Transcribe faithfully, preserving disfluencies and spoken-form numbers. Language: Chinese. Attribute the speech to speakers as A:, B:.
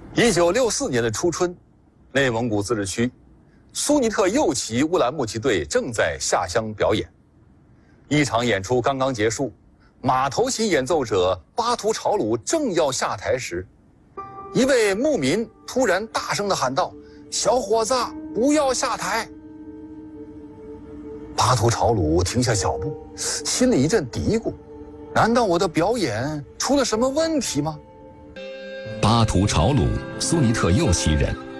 A: 一九六四年的初春，内蒙古自治区苏尼特右旗乌兰牧骑队正在下乡表演。一场演出刚刚结束，马头琴演奏者巴图朝鲁正要下台时，一位牧民突然大声地喊道：“小伙子，不要下台！”巴图朝鲁停下脚步，心里一阵嘀咕：难道我的表演出了什么问题吗？
B: 巴图朝鲁，苏尼特右旗人，